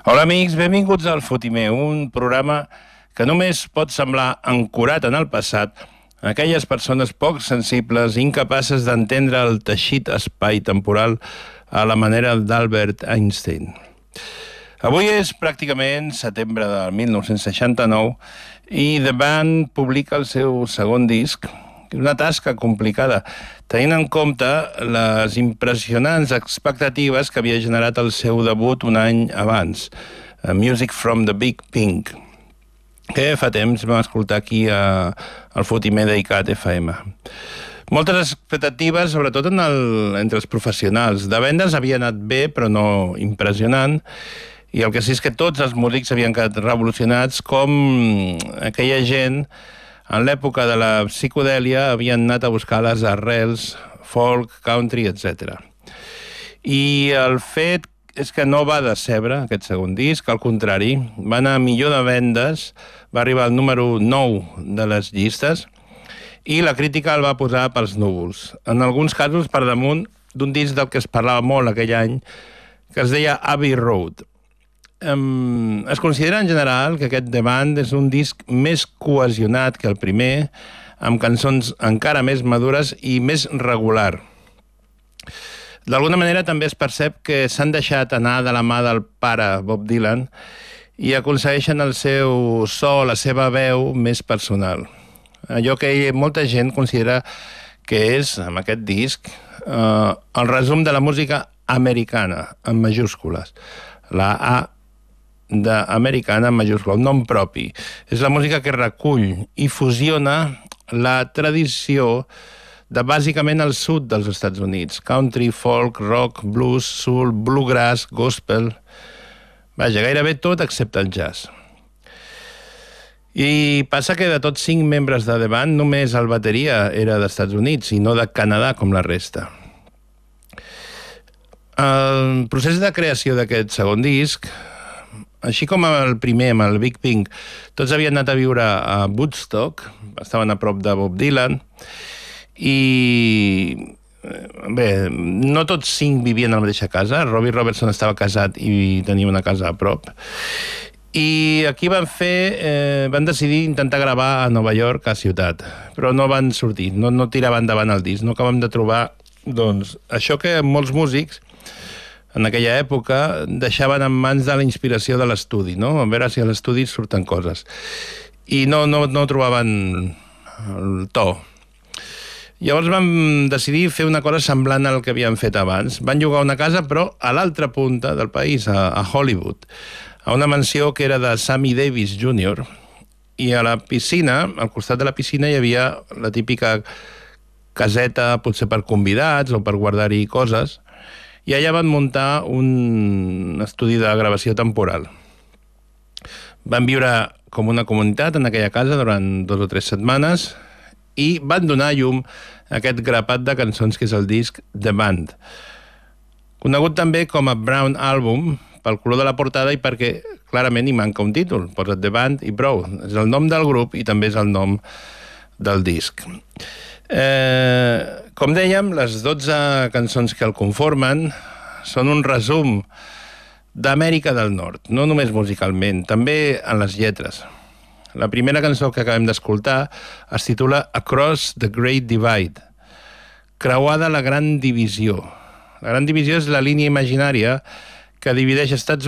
Hola amics, benvinguts al Fotimer, un programa que només pot semblar ancorat en el passat a aquelles persones poc sensibles i incapaces d'entendre el teixit espai-temporal a la manera d'Albert Einstein. Avui és pràcticament setembre de 1969 i The Band publica el seu segon disc, una tasca complicada, tenint en compte les impressionants expectatives que havia generat el seu debut un any abans, Music from the Big Pink, que fa temps vam escoltar aquí al Fotimer d'ICAT FM. Moltes expectatives, sobretot entre els professionals. De vendes havia anat bé, però no impressionant, i el que sí és que tots els músics havien quedat revolucionats com aquella gent en l'època de la psicodèlia havien anat a buscar les arrels, folk, country, etc. I el fet és que no va decebre aquest segon disc, al contrari, va anar millor de vendes, va arribar al número 9 de les llistes i la crítica el va posar pels núvols. En alguns casos per damunt d'un disc del que es parlava molt aquell any, que es deia Abbey Road. Es considera en general que aquest The Band és un disc més cohesionat que el primer, amb cançons encara més madures i més regular. D'alguna manera també es percep que s'han deixat anar de la mà del pare Bob Dylan i aconsegueixen el seu so, la seva veu més personal. Allò que molta gent considera que és, amb aquest disc, el resum de la música americana, en majúscules. La A d'americana en majúscula, un nom propi. És la música que recull i fusiona la tradició de bàsicament el sud dels Estats Units. Country, folk, rock, blues, soul, bluegrass, gospel... Vaja, gairebé tot excepte el jazz. I passa que de tots 5 membres de The Band, només el bateria era dels Estats Units i no de Canadà com la resta. El procés de creació d'aquest segon disc, així com el primer, amb el Big Pink, tots havien anat a viure a Woodstock, estaven a prop de Bob Dylan, i bé, no tots 5 vivien a la mateixa casa. Robbie Robertson estava casat i tenia una casa a prop. I aquí van decidir intentar gravar a Nova York, a ciutat, però no van sortir, no tiraven endavant el disc, no acabem de trobar, doncs, això que molts músics en aquella època deixaven en mans de la inspiració de l'estudi, no? A veure si a l'estudi surten coses. I no trobaven el to. Llavors vam decidir fer una cosa semblant al que havíem fet abans. Van llogar una casa, però a l'altra punta del país, a Hollywood, a una mansió que era de Sammy Davis Jr., i a la piscina, al costat de la piscina, hi havia la típica caseta, potser per convidats o per guardar-hi coses, i allà van muntar un estudi de gravació temporal. Van viure com una comunitat en aquella casa durant 2 o 3 setmanes i van donar llum a aquest grapat de cançons que és el disc The Band. Conegut també com a Brown Album pel color de la portada i perquè clarament hi manca un títol. Posa The Band i prou. És el nom del grup i també és el nom del disc. Com dèiem, les 12 cançons que el conformen són un resum d'Amèrica del Nord, no només musicalment, també en les lletres. La primera cançó que acabem d'escoltar es titula Across the Great Divide, creuada la Gran Divisió. La Gran Divisió és la línia imaginària que divideix Estats